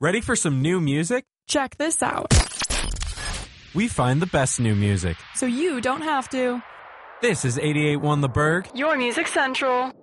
Ready for some new music? Check this out. We find the best new music, so you don't have to. This is 88.1 The Berg, Your Music Central.